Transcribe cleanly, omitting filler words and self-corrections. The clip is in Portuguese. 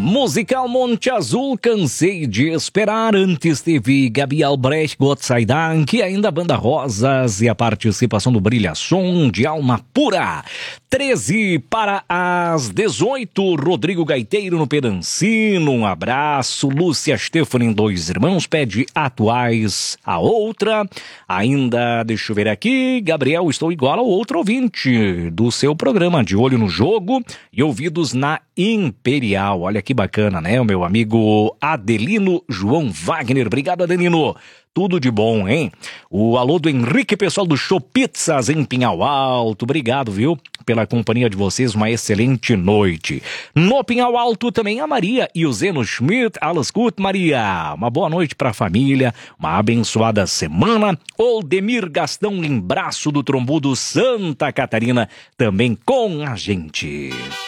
Musical Monte Azul, cansei de esperar. Antes teve Gabi Albrecht, Gott sei Dank, e ainda a Banda Rosas e a participação do Brilhação de Alma Pura. 13 para as 18, Rodrigo Gaiteiro no Pedancino, um abraço. Lúcia Stephanie, Dois Irmãos, pede Atuais, a outra. Ainda, deixa eu ver aqui, Gabriel, estou igual ao outro ouvinte do seu programa, de olho no jogo e ouvidos na Imperial. Olha que bacana, né? O meu amigo Adelino João Wagner. Obrigado, Adelino. Tudo de bom, hein? O alô do Henrique, pessoal do Show Pizzas em Pinhal Alto. Obrigado, viu? Pela companhia de vocês, uma excelente noite. No Pinhal Alto também a Maria e o Zeno Schmidt. Alles gut, Maria. Uma boa noite para a família, uma abençoada semana. Oldemir Gastão Limbraço do Trombudo, Santa Catarina, também com a gente.